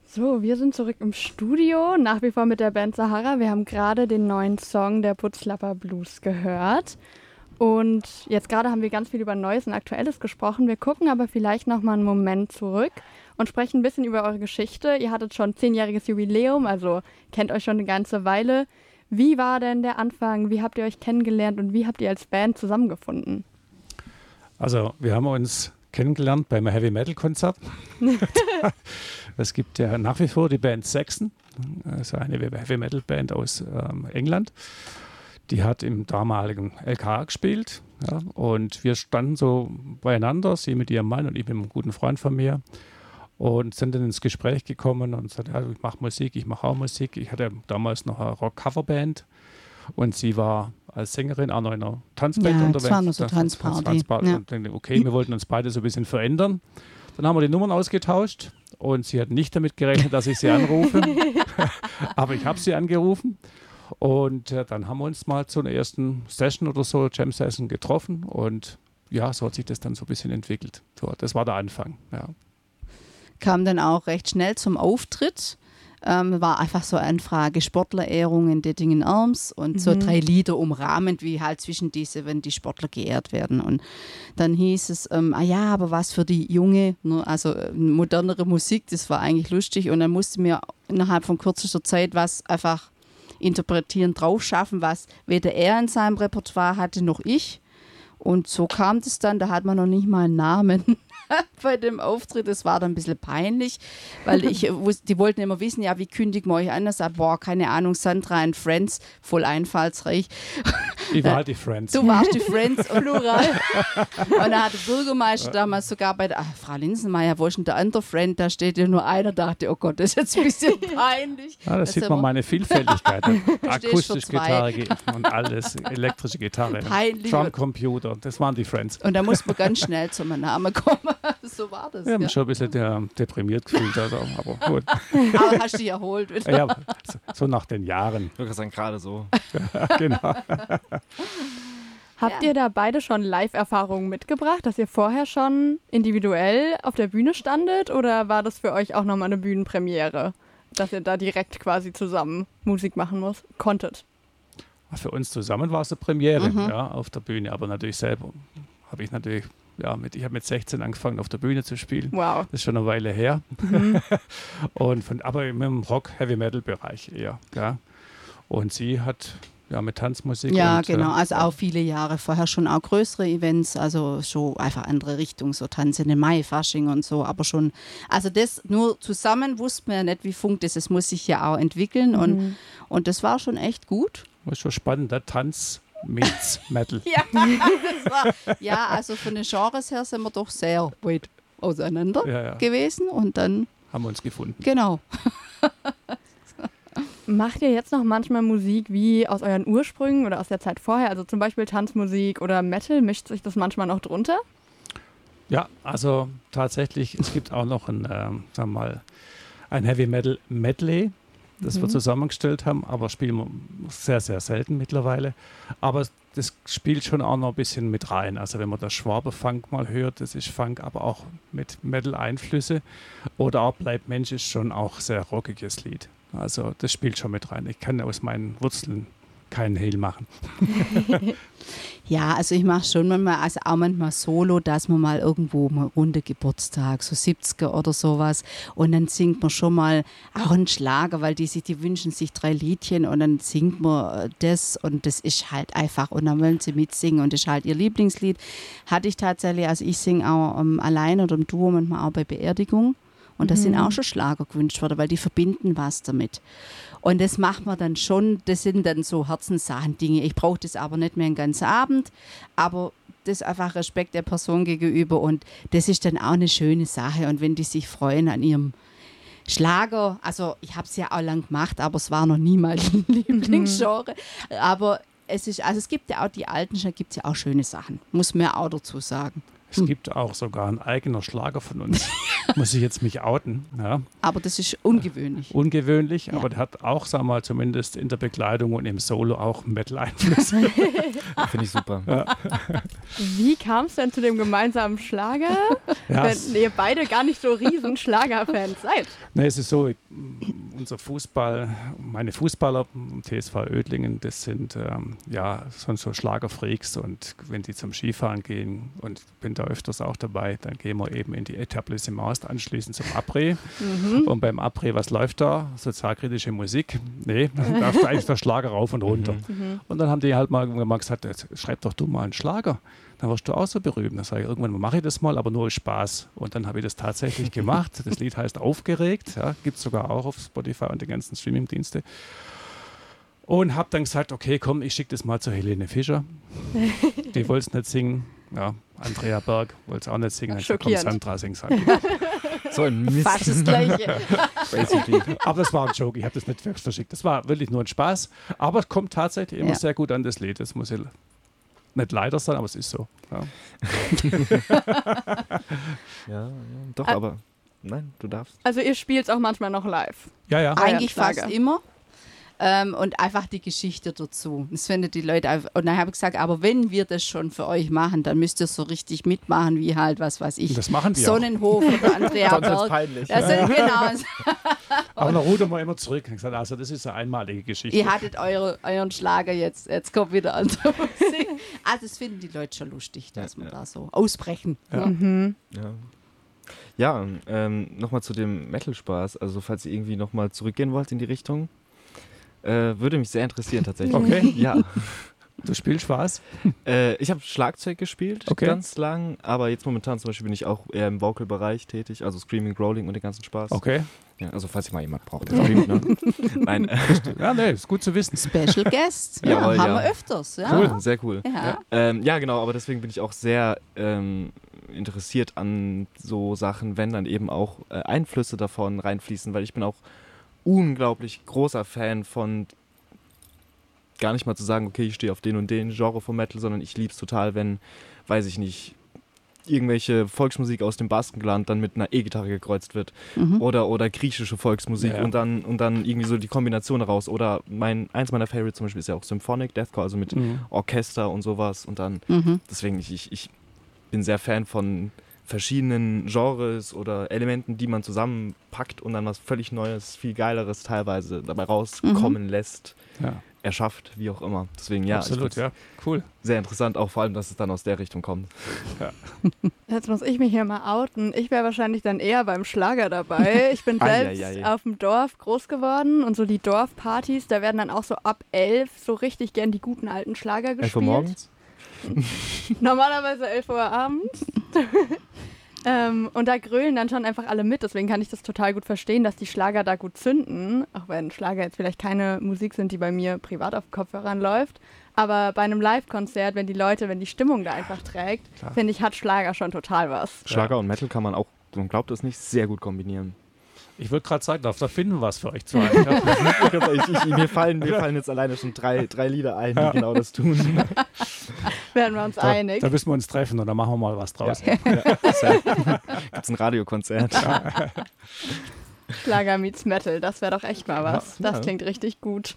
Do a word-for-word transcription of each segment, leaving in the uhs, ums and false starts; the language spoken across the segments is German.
So, wir sind zurück im Studio, nach wie vor mit der Band Sahara. Wir haben gerade den neuen Song der Putzlapper Blues gehört. Und jetzt gerade haben wir ganz viel über Neues und Aktuelles gesprochen. Wir gucken aber vielleicht noch mal einen Moment zurück und sprechen ein bisschen über eure Geschichte. Ihr hattet schon zehnjähriges Jubiläum, also kennt euch schon eine ganze Weile. Wie war denn der Anfang? Wie habt ihr euch kennengelernt und wie habt ihr als Band zusammengefunden? Also, wir haben uns kennengelernt beim Heavy-Metal-Konzert. Es gibt ja nach wie vor die Band Saxon, also eine Heavy-Metal-Band aus ähm, England. Die hat im damaligen L K A gespielt. Ja, und wir standen so beieinander, sie mit ihrem Mann und ich mit einem guten Freund von mir. Und sind dann ins Gespräch gekommen und sagten, ja, ich mache Musik, ich mache auch Musik. Ich hatte damals noch eine Rock-Cover-Band. Und sie war als Sängerin auch noch in einer Tanzband ja, unterwegs. Das war noch so Tanzparty. Tanzparty. Ja. Und dachte, okay, wir wollten uns beide so ein bisschen verändern. Dann haben wir die Nummern ausgetauscht und sie hat nicht damit gerechnet, dass ich sie anrufe. Aber ich habe sie angerufen. Und äh, dann haben wir uns mal zu einer ersten Session oder so, Jam-Session, getroffen. Und ja, so hat sich das dann so ein bisschen entwickelt. So, das war der Anfang, ja. Kam dann auch recht schnell zum Auftritt. Ähm, war einfach so eine Anfrage, Sportlerehrung in Dettingen-Erms und mhm. so drei Lieder umrahmend, wie halt zwischen diese, wenn die Sportler geehrt werden. Und dann hieß es, ähm, ah ja, aber was für die junge, ne, also äh, modernere Musik, das war eigentlich lustig. Und dann musste mir innerhalb von kürzester Zeit was einfach interpretieren, drauf schaffen, was weder er in seinem Repertoire hatte, noch ich. Und so kam das dann, da hat man noch nicht mal einen Namen bei dem Auftritt. Das war dann ein bisschen peinlich, weil ich wusste, die wollten immer wissen, ja, wie kündigen wir euch an? Ich sag, boah, keine Ahnung, Sandra and Friends, voll einfallsreich. Ich war halt die Friends. Du warst die Friends, plural. Und da hat der Bürgermeister damals sogar bei der, ach, Frau Linsenmeier, wo ist denn der andere Friend? Da steht ja nur einer, dachte, oh Gott, das ist jetzt ein bisschen peinlich. Ja, das, das sieht man meine Vielfältigkeit. Akustische Gitarre und alles, elektrische Gitarre, Drumcomputer, das waren die Friends. Und da muss man ganz schnell zu meinem Namen kommen. So war das. Wir haben ja. schon ein bisschen der, deprimiert gefühlt, also, aber gut. Aber hast du dich erholt wieder. Ja, so nach den Jahren. Ich würde sagen, gerade so. Genau. Habt Ja. ihr da beide schon Live-Erfahrungen mitgebracht, dass ihr vorher schon individuell auf der Bühne standet oder war das für euch auch nochmal eine Bühnenpremiere, dass ihr da direkt quasi zusammen Musik machen muss, konntet? Für uns zusammen war es eine Premiere, Mhm. ja, auf der Bühne, aber natürlich selber habe ich natürlich, ja, mit, ich habe mit sechzehn angefangen auf der Bühne zu spielen. Wow. Das ist schon eine Weile her. Mhm. Und von, aber im Rock-Heavy-Metal-Bereich eher. Ja. Und sie hat ja mit Tanzmusik. Ja, und, genau. Äh, Also auch viele Jahre vorher schon auch größere Events, also schon einfach andere Richtung, so Tanz in den Mai, Fasching und so, aber schon, also das nur zusammen wussten wir ja nicht, wie funkt das, es muss sich ja auch entwickeln und, Mhm. und das war schon echt gut. war schon spannend, der Tanz meets Metal. Ja, das war, ja, also von den Genres her sind wir doch sehr weit auseinander Ja, ja. gewesen und dann, Haben wir uns gefunden. genau. Macht ihr jetzt noch manchmal Musik wie aus euren Ursprüngen oder aus der Zeit vorher? Also zum Beispiel Tanzmusik oder Metal, mischt sich das manchmal noch drunter? Ja, also tatsächlich, es gibt auch noch ein, ähm, sagen wir mal, ein Heavy Metal Medley, das Mhm. wir zusammengestellt haben, aber spielen wir sehr, sehr selten mittlerweile. Aber das spielt schon auch noch ein bisschen mit rein. Also wenn man das Schwabe-Funk mal hört, das ist Funk, aber auch mit Metal-Einflüsse. Oder auch Bleib Mensch ist schon auch sehr rockiges Lied. Also das spielt schon mit rein. Ich kann aus meinen Wurzeln keinen Hehl machen. Ja, also ich mache schon manchmal, also auch manchmal solo, dass man mal irgendwo mal runde Geburtstag, so siebziger oder sowas und dann singt man schon mal auch einen Schlager, weil die sich, die wünschen sich drei Liedchen und dann singt man das und das ist halt einfach und dann wollen sie mitsingen und das ist halt ihr Lieblingslied. Hatte ich tatsächlich, also ich singe auch um, allein oder im Duo manchmal auch bei Beerdigung. Und das Mhm. sind auch schon Schlager gewünscht worden, weil die verbinden was damit. Und das macht man dann schon, das sind dann so Herzenssachen-Dinge. Ich brauche das aber nicht mehr einen ganzen Abend, aber das ist einfach Respekt der Person gegenüber und das ist dann auch eine schöne Sache. Und wenn die sich freuen an ihrem Schlager, also ich habe es ja auch lang gemacht, aber es war noch nie mein Lieblingsgenre. Aber es ist, also es gibt ja auch die alten, da gibt es ja auch schöne Sachen, muss man ja auch dazu sagen. Es gibt auch sogar einen eigenen Schlager von uns. Muss ich jetzt mich outen. Ja. Aber das ist ungewöhnlich. Ungewöhnlich, Ja. aber der hat auch, sagen wir mal, zumindest in der Begleitung und im Solo auch Metal-Einfluss. Finde ich super. Ja. Wie kam es denn zu dem gemeinsamen Schlager, Ja, wenn es, ihr beide gar nicht so riesen Schlagerfans seid? nee, es ist so, ich, unser Fußball, meine Fußballer im T S V Oedlingen, das sind ähm, ja so, so Schlagerfreaks, und wenn die zum Skifahren gehen, und bin da öfters auch dabei, dann gehen wir eben in die Etablissements anschließend zum Après. Mhm. Und beim Après, was läuft da? Sozialkritische Musik? Nee, da läuft eigentlich der Schlager rauf und runter. Mhm. Und dann haben die halt mal, mal gesagt, jetzt schreib doch du mal einen Schlager. Dann wirst du auch so berühmt. Dann sage ich, irgendwann mache ich das mal, aber nur aus Spaß. Und dann habe ich das tatsächlich gemacht. Das Lied heißt Aufgeregt. Ja, gibt es sogar auch auf Spotify und den ganzen Streaming-Dienste. Und habe dann gesagt, okay, komm, ich schicke das mal zu Helene Fischer. Die wollte es nicht singen. Ja, Andrea Berg wollte es auch nicht singen. Dann gesagt, komm, Schockierend. Sandra sing's halt. So ein Mist. Fast das Gleiche. Basically. Aber das war ein Joke, ich habe das nicht verschickt. Das war wirklich nur ein Spaß. Aber es kommt tatsächlich immer Ja. sehr gut an, das Lied. Das muss ich nicht leider sein, aber es ist so. Ja. Ja, ja, doch, Ah. aber nein, du darfst. Also ihr spielt es auch manchmal noch live. Ja, ja. Eigentlich Schlager. fast immer. Ähm, und einfach die Geschichte dazu. Das finden die Leute einfach. Und dann habe ich gesagt, aber wenn wir das schon für euch machen, dann müsst ihr so richtig mitmachen, wie halt, was weiß ich, Und das machen die auch. Sonnenhof oder Andrea Sonst wird's Berg. peinlich. Das sind genau. Aber dann rudern wir immer zurück. Und gesagt, also das ist eine einmalige Geschichte. Ihr hattet eure, euren Schlager jetzt, jetzt kommt wieder an zur Musik. Also das finden die Leute schon lustig, dass Ja, wir ja. da so ausbrechen. Ja. Mhm. Ja, ja ähm, nochmal zu dem Metal-Spaß. Also falls ihr irgendwie nochmal zurückgehen wollt in die Richtung, äh, würde mich sehr interessieren tatsächlich. Okay. Ja. Du spielst Spaß? Äh, ich habe Schlagzeug gespielt, Okay. ganz lang, aber jetzt momentan zum Beispiel bin ich auch eher im Vocal-Bereich tätig, also Screaming, Growling und den ganzen Spaß. Okay. Ja, also falls ihr mal jemand braucht, der streamt, ne? Nein, äh, Ja, nee, ist gut zu wissen. Special Guest, ja, Jawohl, haben ja. wir öfters. Ja. cool, sehr cool. Ja. Ähm, ja, genau, aber deswegen bin ich auch sehr ähm, interessiert an so Sachen, wenn dann eben auch äh, Einflüsse davon reinfließen, weil ich bin auch unglaublich großer Fan von gar nicht mal zu sagen, okay, ich stehe auf den und den Genre von Metal, sondern ich liebe es total, wenn, weiß ich nicht, irgendwelche Volksmusik aus dem Baskenland dann mit einer E-Gitarre gekreuzt wird Mhm. oder, oder griechische Volksmusik Ja. und dann und dann irgendwie so die Kombination daraus. Oder mein, eins meiner Favorites zum Beispiel ist ja auch Symphonic Deathcore, also mit Mhm. Orchester und sowas und dann Mhm. deswegen, ich, ich, ich bin sehr Fan von verschiedenen Genres oder Elementen, die man zusammenpackt und dann was völlig Neues, viel Geileres teilweise dabei rauskommen lässt, Ja, erschafft, wie auch immer. Deswegen, ja, absolut, ich ja. Cool. sehr interessant, auch vor allem, dass es dann aus der Richtung kommt. Jetzt muss ich mich hier mal outen. Ich wäre wahrscheinlich dann eher beim Schlager dabei. Ich bin Ei, selbst ei, ei. auf dem Dorf groß geworden und so die Dorfpartys, da werden dann auch so ab elf so richtig gern die guten alten Schlager gespielt. elf Uhr morgens? Normalerweise elf Uhr abends. ähm, und da grölen dann schon einfach alle mit. Deswegen kann ich das total gut verstehen, dass die Schlager da gut zünden. Auch wenn Schlager jetzt vielleicht keine Musik sind, die bei mir privat auf Kopfhörern läuft. Aber bei einem Live-Konzert, wenn die Leute, wenn die Stimmung da einfach trägt, Klar. finde ich, hat Schlager schon total was. Schlager und Metal kann man auch, man glaubt es nicht, sehr gut kombinieren. Ich würde gerade sagen, da finden wir was für euch zwei. Ja. ich, ich, mir, fallen, mir fallen jetzt alleine schon drei, drei Lieder ein, die genau das tun. Werden wir uns Da, einig. da müssen wir uns treffen und dann machen wir mal was draus. Ja. Gibt es ein Radiokonzert? Schlager meets Metal, das wäre doch echt mal was. Ja, Das ja. klingt richtig gut.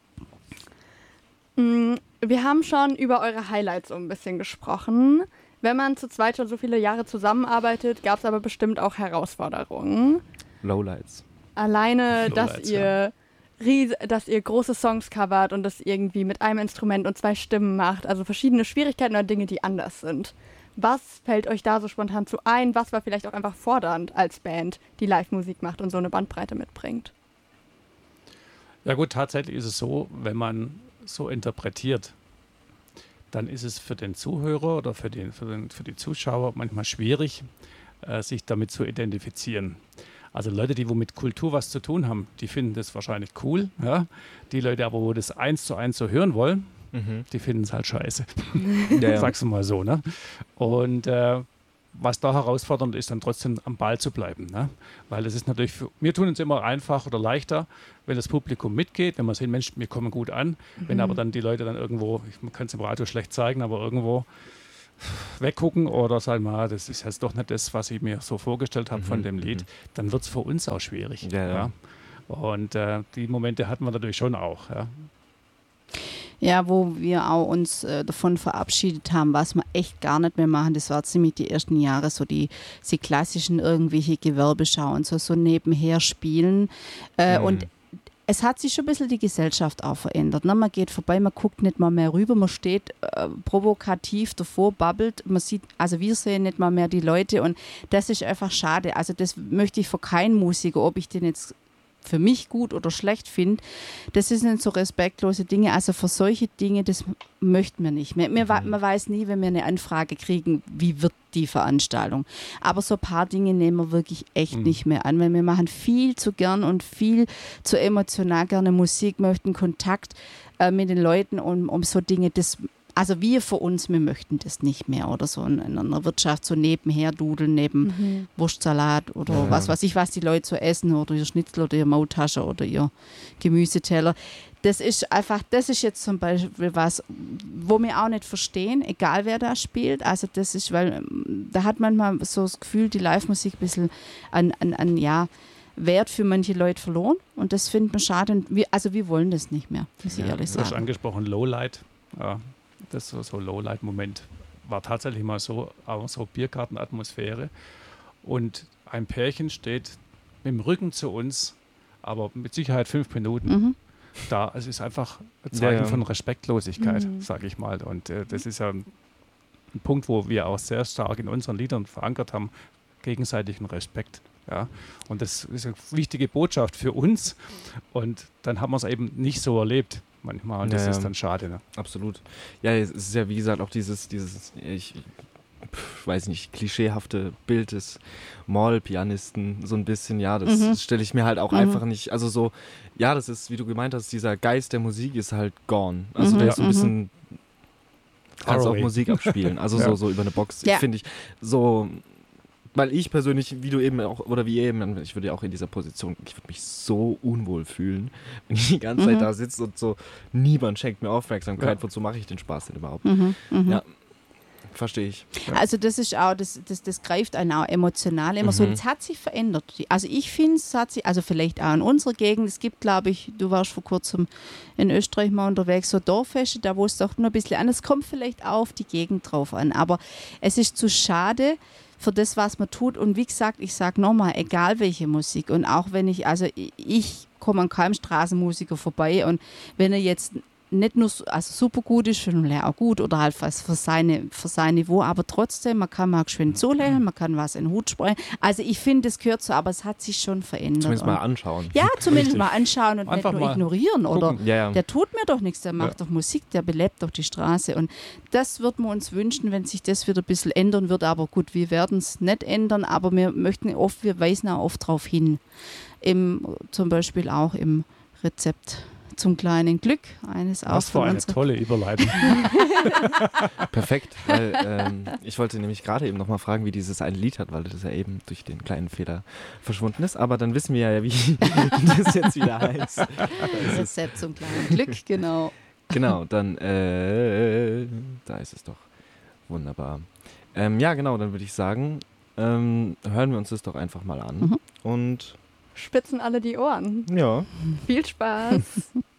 Mm, Wir haben schon über eure Highlights so ein bisschen gesprochen. Wenn man zu zweit schon so viele Jahre zusammenarbeitet, gab es aber bestimmt auch Herausforderungen. Lowlights. Alleine, dass Lowlights, ihr ries dass ihr große Songs covert und das irgendwie mit einem Instrument und zwei Stimmen macht. Also verschiedene Schwierigkeiten oder Dinge, die anders sind. Was fällt euch da so spontan zu ein? Was war vielleicht auch einfach fordernd als Band, die Live-Musik macht und so eine Bandbreite mitbringt? Ja gut, tatsächlich ist es so, wenn man so interpretiert, dann ist es für den Zuhörer oder für, den, für, den, für die Zuschauer manchmal schwierig, äh, sich damit zu identifizieren. Also Leute, die wo mit Kultur was zu tun haben, die finden das wahrscheinlich cool. Ja? Die Leute aber, wo das eins zu eins so hören wollen, Mhm. die finden es halt scheiße. Ja, ja. Sag's mal so. Ne? Und äh, was da herausfordernd ist, dann trotzdem am Ball zu bleiben. Ne? Weil es ist natürlich, für, wir tun es immer einfach oder leichter, wenn das Publikum mitgeht, wenn wir sehen, Mensch, wir kommen gut an. Mhm. Wenn aber dann die Leute dann irgendwo, ich, man kann es im Radio schlecht zeigen, aber irgendwo weggucken oder sagen wir, das ist jetzt doch nicht das, was ich mir so vorgestellt habe Mhm. von dem Lied, dann wird es für uns auch schwierig. Ja, ja. Und äh, die Momente hatten wir natürlich schon auch. Ja. Ja, wo wir auch uns äh, davon verabschiedet haben, was wir echt gar nicht mehr machen. Das war ziemlich die ersten Jahre, so die, die klassischen irgendwelche Gewerbeschauen, so, so nebenher spielen. Äh, Mhm. Und es hat sich schon ein bisschen die Gesellschaft auch verändert. Ne? Man geht vorbei, man guckt nicht mal mehr rüber, man steht äh, provokativ davor, babbelt. Man sieht, also wir sehen nicht mal mehr die Leute und das ist einfach schade. Also das möchte ich für keinen Musiker, ob ich den jetzt für mich gut oder schlecht finde. Das sind so respektlose Dinge. Also für solche Dinge, das möchten wir nicht. Wir, wir, Mhm. Man weiß nie, wenn wir eine Anfrage kriegen, wie wird die Veranstaltung. Aber so ein paar Dinge nehmen wir wirklich echt Mhm. nicht mehr an, weil wir machen viel zu gern und viel zu emotional gerne Musik, möchten Kontakt äh, mit den Leuten um, um so Dinge, das also wir für uns, wir möchten das nicht mehr oder so in, in einer Wirtschaft so nebenher dudeln, neben Mhm. Wurstsalat oder Ja, ja. was weiß ich, was die Leute so essen oder ihr Schnitzel oder ihr Maultasche oder ihr Gemüseteller. Das ist einfach, das ist jetzt zum Beispiel was, wo wir auch nicht verstehen, egal wer da spielt. Also das ist, weil ähm, da hat manchmal so das Gefühl, die Live-Musik ein bisschen an, an, an ja, Wert für manche Leute verloren und das finden wir schade. Und wir, also wir wollen das nicht mehr, muss ich Ja, ehrlich du hast sagen. angesprochen, Lowlight. Ja, das ist so, so Lowlight-Moment. War tatsächlich mal so, auch so Biergartenatmosphäre. Und ein Pärchen steht mit dem Rücken zu uns, aber mit Sicherheit fünf Minuten Mhm. da. Es ist einfach ein Zeichen Ja, ja. von Respektlosigkeit, Mhm. sage ich mal. Und äh, das ist ja ein, ein Punkt, wo wir auch sehr stark in unseren Liedern verankert haben, gegenseitigen Respekt. Ja. Und das ist eine wichtige Botschaft für uns. Und dann haben wir es eben nicht so erlebt manchmal. Und das Ja, ja. ist dann schade. Ne? Absolut. Ja, es ist ja wie gesagt auch dieses, dieses, ich pf, weiß nicht, klischeehafte Bild des Mall-Pianisten, so ein bisschen, ja, das Mhm. stelle ich mir halt auch Mhm. einfach nicht, also so, ja, das ist, wie du gemeint hast, dieser Geist der Musik ist halt gone. Also Mhm, der ist so ein mhm. bisschen, kannst auch Faraway. Musik abspielen, also Ja. so, so über eine Box, Ja. finde ich, so, weil ich persönlich, wie du eben auch, oder wie ihr eben, ich würde ja auch in dieser Position, ich würde mich so unwohl fühlen, wenn ich die ganze Mhm. Zeit da sitze und so, niemand schenkt mir Aufmerksamkeit, Ja. wozu mache ich den Spaß denn überhaupt? Mhm. Mhm. Ja, verstehe ich. Also das ist auch, das, das, das greift einen auch emotional immer so. Mhm. Es hat sich verändert. Die- Also ich finde, es hat sich, also vielleicht auch in unserer Gegend, es gibt, glaube ich, du warst vor kurzem in Österreich mal unterwegs, so Dorffeste, da wo es doch nur ein bisschen anders kommt, vielleicht auch auf die Gegend drauf an. Aber es ist zu schade für das, was man tut. Und wie gesagt, ich sage nochmal, egal welche Musik. Und auch wenn ich, also ich, ich komme an keinem Straßenmusiker vorbei und wenn er jetzt nicht nur so- also super gut ist, finde ich auch gut oder halt was für, seine, für sein Niveau, aber trotzdem, man kann mal geschwind zulächeln, man kann was in den Hut sprechen. Also ich finde, das gehört so, aber es hat sich schon verändert. Zumindest und, mal anschauen. ja, zumindest Richtig. mal anschauen und Einfach nicht nur mal ignorieren oder gucken. Ja, ja. der tut mir doch nichts, der macht Ja. doch Musik, der belebt doch die Straße. Und das würden wir uns wünschen, wenn sich das wieder ein bisschen ändern würde. Aber gut, wir werden es nicht ändern, aber wir möchten oft, wir weisen auch oft darauf hin. Im, zum Beispiel auch im Rezept zum kleinen Glück. Eines auch Was für von eine unseren- tolle Überleitung. Perfekt, weil ähm, ich wollte nämlich gerade eben nochmal fragen, wie dieses eine Lied hat, weil das ja eben durch den kleinen Fehler verschwunden ist. Aber dann wissen wir ja, wie das jetzt wieder heißt. Das Rezept zum kleinen Glück, genau. Genau, dann, äh, da ist es doch. Wunderbar. Ähm, ja, genau, dann würde ich sagen, ähm, hören wir uns das doch einfach mal an. Mhm. Und Spitzen alle die Ohren. ja. Viel Spaß.